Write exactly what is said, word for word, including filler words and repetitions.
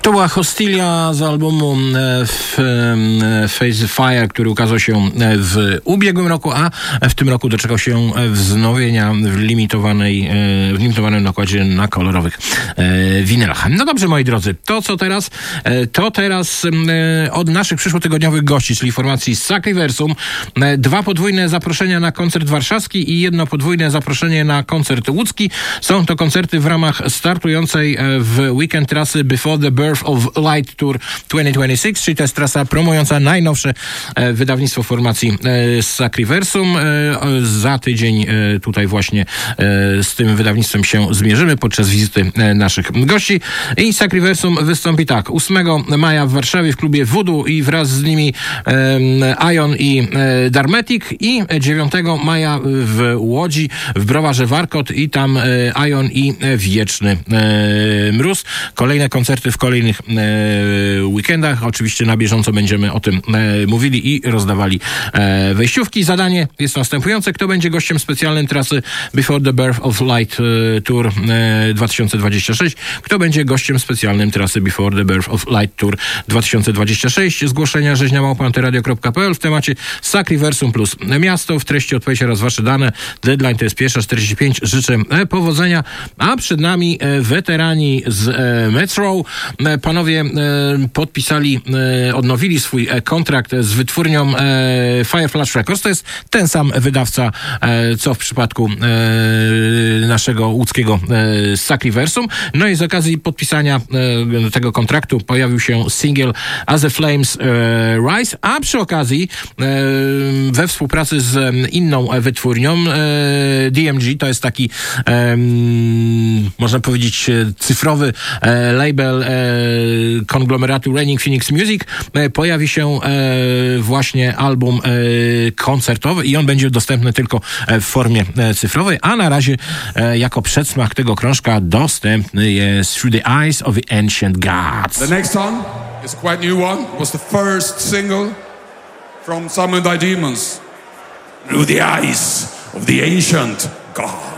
To była Hostilia z albumu Face Fire, który ukazał się w ubiegłym roku, a w tym roku doczekał się wznowienia w limitowanej, w limitowanym nakładzie na kolorowych winylach. No dobrze, moi drodzy, to co teraz? To teraz od naszych przyszłotygodniowych gości, czyli formacji Sacriversum, dwa podwójne zaproszenia na koncert warszawski i jedno podwójne zaproszenie na koncert łódzki. Są to koncerty w ramach startującej w weekend trasy Before the Birth of Light Tour dwa tysiące dwudziesty szósty, czyli to jest trasa promująca najnowsze e, wydawnictwo formacji e, Sacriversum. E, za tydzień e, tutaj właśnie e, z tym wydawnictwem się zmierzymy podczas wizyty e, naszych gości. I Sacriversum wystąpi tak, ósmego maja w Warszawie w klubie Voodoo i wraz z nimi e, Ion i e, Darmetic, i dziewiątego maja w Łodzi w Browarze Warkot i tam e, Ion i Wieczny e, Mróz. Kolejne koncerty w kolejnych e, weekendach. Oczywiście na bieżąco będziemy o tym e, mówili i rozdawali e, wejściówki. Zadanie jest następujące. Kto będzie gościem specjalnym trasy Before the Birth of Light e, Tour e, dwa tysiące dwudziesty szósty? Kto będzie gościem specjalnym trasy Before the Birth of Light Tour dwa tysiące dwudziesty szósty? Zgłoszenia rzeźnia małpa antyradio kropka p l w temacie Sacriversum plus miasto. W treści odpowiedź oraz wasze dane. Deadline to jest pierwsza czterdzieści pięć. Życzę e, powodzenia. A przed nami e, weterani z e, Metro. E, panowie e, podpisali, e, odnowili swój e, kontrakt z wytwórnią e, Fireflash Records. To jest ten sam wydawca, e, co w przypadku e, naszego łódzkiego e, Sacriversum. No i z okazji podpisania e, tego kontraktu pojawił się single As the Flames e, Rise, a przy okazji e, we współpracy z inną wytwórnią e, D M G, to jest taki e, można powiedzieć cyfrowy e, label e, konglomeratu Raining Phoenix Music, e, pojawi się e, właśnie album e, koncertowy i on będzie dostępny tylko e, w formie e, cyfrowej, a na razie e, jako przedsmak tego krążka dostępny jest Through the Eyes of the Ancient Gods. The next song is a quite new one. It was the first single from Summoned by Demons. Through the Eyes of the Ancient Gods.